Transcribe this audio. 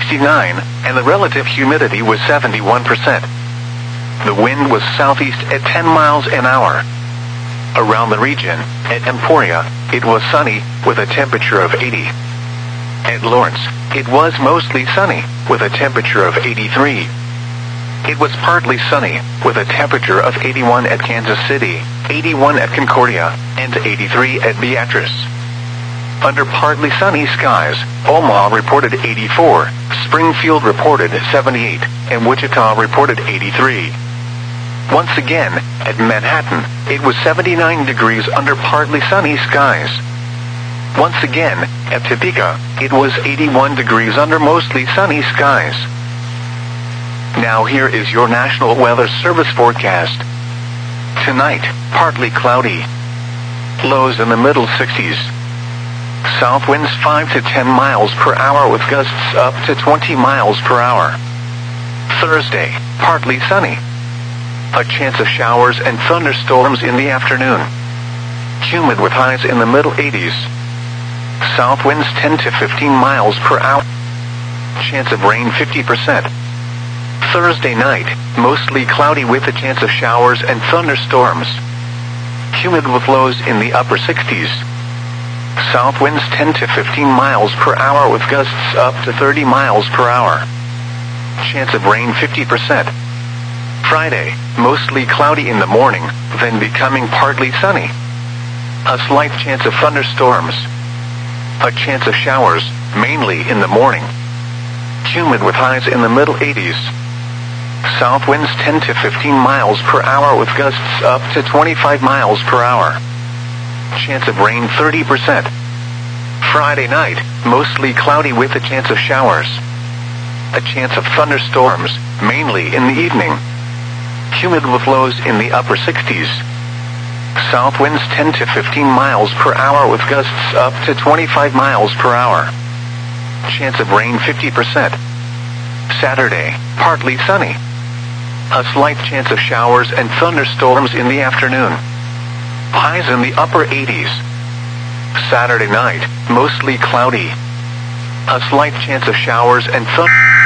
69, and the relative humidity was 71%. The wind was southeast at 10 miles an hour. Around the region, at Emporia, it was sunny, with a temperature of 80. At Lawrence, it was mostly sunny, with a temperature of 83. It was partly sunny, with a temperature of 81 at Kansas City, 81 at Concordia, and 83 at Beatrice. Under partly sunny skies, Omaha reported 84, Springfield reported 78, and Wichita reported 83. Once again, at Manhattan, it was 79 degrees under partly sunny skies. Once again, at Topeka, it was 81 degrees under mostly sunny skies. Now here is your National Weather Service forecast. Tonight, partly cloudy. Lows in the middle 60s. South winds 5 to 10 miles per hour with gusts up to 20 miles per hour. Thursday, partly sunny. A chance of showers and thunderstorms in the afternoon. Humid with highs in the middle 80s. South winds 10 to 15 miles per hour. Chance of rain 50%. Thursday night, mostly cloudy with a chance of showers and thunderstorms. Humid with lows in the upper 60s. South winds 10 to 15 miles per hour with gusts up to 30 miles per hour. Chance of rain 50%. Friday, mostly cloudy in the morning, then becoming partly sunny. A slight chance of thunderstorms. A chance of showers, mainly in the morning. Humid with highs in the middle 80s. South winds 10 to 15 miles per hour with gusts up to 25 miles per hour. Chance of rain 30%. Friday night, mostly cloudy with a chance of showers. A chance of thunderstorms, mainly in the evening. Humid with lows in the upper 60s. South winds 10 to 15 miles per hour with gusts up to 25 miles per hour. Chance of rain 50%. Saturday, partly sunny. A slight chance of showers and thunderstorms in the afternoon. Highs in the upper 80s. Saturday night, mostly cloudy. A slight chance of showers and thunderstorms.